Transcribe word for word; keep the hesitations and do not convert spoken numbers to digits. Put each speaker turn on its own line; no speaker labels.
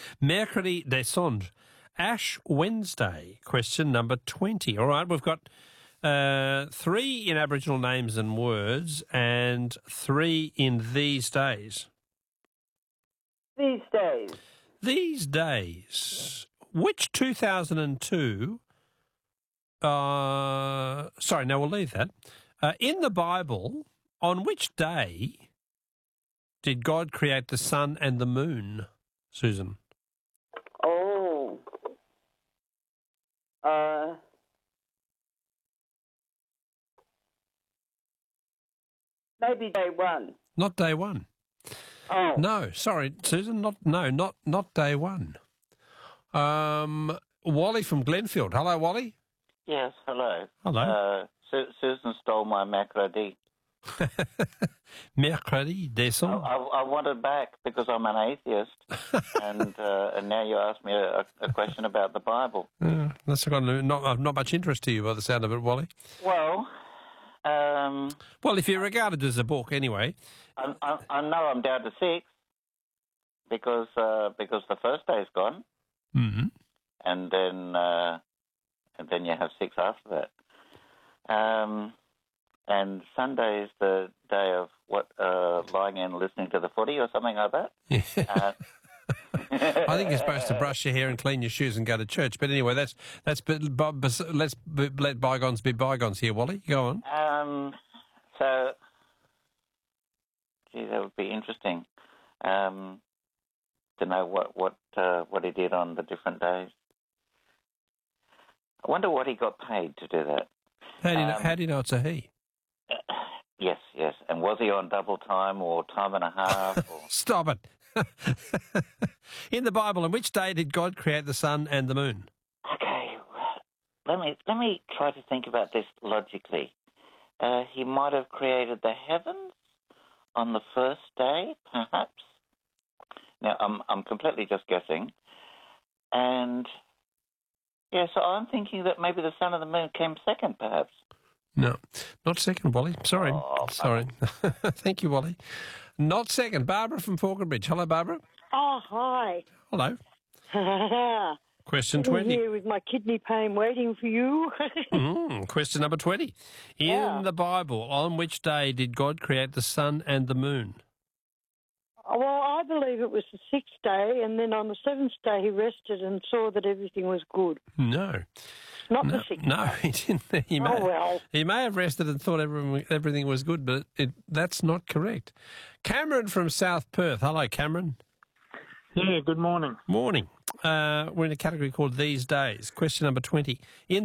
Mercredi descend. Ash Wednesday, question number twenty. All right, we've got uh, three in Aboriginal names and words and three in these days.
These days.
These days. Which two thousand two... Uh, sorry, no, we'll leave that. Uh, in the Bible, on which day did God create the sun and the moon, Susan?
Oh. Uh. Maybe day one.
Not day one.
Oh.
No, sorry, Susan, not no, not not day one. Um, Wally from Glenfield. Hello, Wally.
Yes, hello.
Hello.
Uh, Su- Susan stole my Mercredi.
Mercredi
I,
descend.
I, I want it back because I'm an atheist, and uh, and now you ask me a, a question about the Bible.
Uh, that's got no- not not much interest to you by the sound of it, Wally.
Well, um,
Well, if you regard it as a book, anyway.
I, I, I know I'm down to six because uh, because the first day's gone,
Mm-hmm.
and then uh, and then you have six after that. Um, and Sunday is the day of what uh, lying in listening to the footy or something like that.
Yeah.
Uh,
I think you're supposed to brush your hair and clean your shoes and go to church. But anyway, that's that's. But, but, but let's b- let bygones be bygones here, Wally. Go on.
Um, so, gee, that would be interesting um, to know what what uh, what he did on the different days. I wonder what he got paid to do that.
How do you know,
Um,
how do you know it's a he?
Uh, yes, yes. And was he on double time or time and a half? Or...
Stop it. In the Bible, on which day did God create the sun and the moon?
Okay, let me let me try to think about this logically. Uh, he might have created the heavens on the first day, perhaps. Now, I'm I'm completely just guessing, and yeah, so I'm thinking that maybe the sun and the moon came second, perhaps.
No, not second, Wally. Sorry,
Oh,
sorry. Thank you, Wally. Not second. Barbara from Falconbridge. Hello, Barbara.
Oh, hi.
Hello. Question
Sitting
twenty.
here with my kidney pain waiting for you.
Mm, question number twenty. In
Yeah.
the Bible, on which day did God create the sun and the moon?
Well, I believe it was the sixth day, and then on the seventh day he rested and saw that everything was good.
No.
Not
No,
the sixth
no,
day.
he didn't. He may,
Oh, well.
he may have rested and thought everything, everything was good, but it, that's not correct. Cameron from South Perth. Hello, Cameron.
Yeah, good morning.
Morning. Uh, we're in a category called These Days. Question number twenty. In